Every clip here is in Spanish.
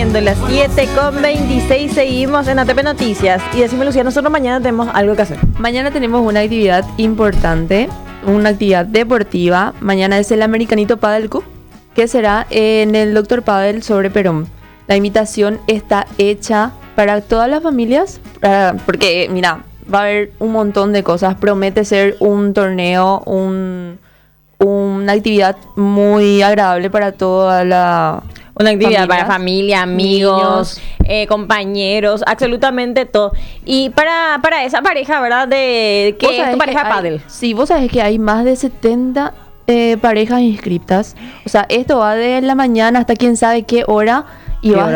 siendo las 7:26, seguimos en ATP Noticias. Y decime, Lucía, nosotros mañana tenemos algo que hacer. Mañana tenemos una actividad importante, una actividad deportiva. Mañana es el Americanito Padel Cup, que será en el Dr. Padel sobre Perón. La invitación está hecha para todas las familias, porque mira, va a haber un montón de cosas. Promete ser un torneo, una actividad muy agradable para toda la Una actividad familia, para familia, amigos, compañeros, absolutamente todo. Y para esa pareja, ¿verdad? Que es tu pareja de pádel. Sí, vos sabés que hay más de 70 parejas inscritas. O sea, esto va de la mañana hasta quién sabe qué hora. Y va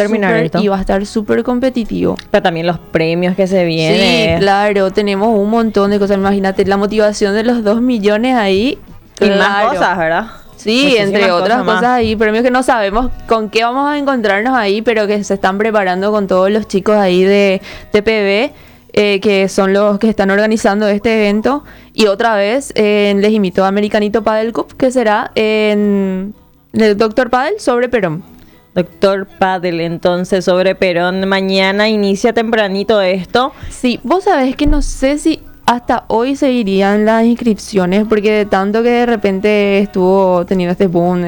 a estar súper competitivo. Pero también los premios que se vienen. Sí, claro, tenemos un montón de cosas. Imagínate la motivación de los 2 millones ahí. Y más cosas, ¿verdad? Sí, muchísimas entre otras cosas más. ahí, premios que no sabemos con qué vamos a encontrarnos ahí, pero que se están preparando con todos los chicos ahí de TPB, que son los que están organizando este evento. Y otra vez les invito a Americanito Padel Cup, que será en el Dr. Padel sobre Perón. Dr. Padel, entonces, sobre Perón. Mañana inicia tempranito esto. Sí, vos sabés que no sé si hasta hoy seguirían las inscripciones, porque de tanto que de repente estuvo teniendo este boom,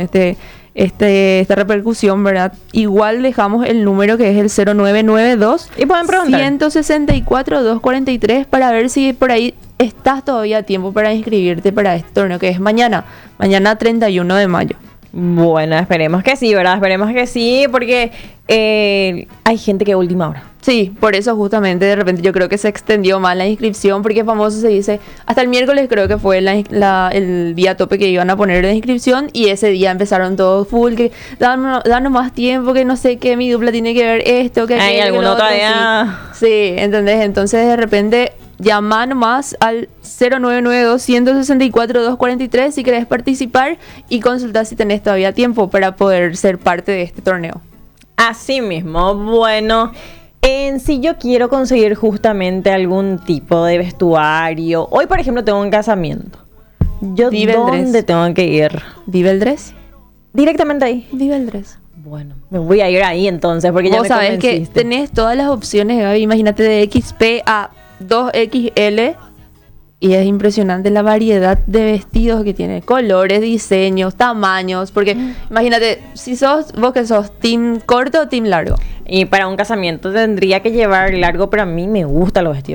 esta repercusión, ¿verdad? Igual dejamos el número que es el 0992 y pueden preguntar 164 243 para ver si por ahí estás todavía a tiempo para inscribirte para este torneo que es mañana 31 de mayo. Bueno, esperemos que sí, ¿verdad? Esperemos que sí, porque hay gente que última hora. Sí, por eso justamente de repente yo creo que se extendió más la inscripción, porque famoso se dice, hasta el miércoles creo que fue el día tope que iban a poner de inscripción, y ese día empezaron todos full, que danos más tiempo, que no sé qué, mi dupla tiene que ver esto, que hay alguno todavía. Sí, ¿entendés? Entonces de repente llama nomás al 0992 164 243 si querés participar y consultar si tenés todavía tiempo para poder ser parte de este torneo. Así mismo, bueno, si yo quiero conseguir justamente algún tipo de vestuario, hoy por ejemplo tengo un casamiento, ¿dónde tengo que ir? ¿Vive el Dress? Directamente ahí. Vive el Dress. Bueno, me voy a ir ahí entonces, porque ya me sabés convenciste. Que tenés todas las opciones, Gaby. Imagínate de XP a 2XL. Y es impresionante la variedad de vestidos que tiene, colores, diseños, tamaños, porque imagínate, si vos que sos team corto o team largo. Y para un casamiento tendría que llevar largo, pero a mí me gustan los vestidos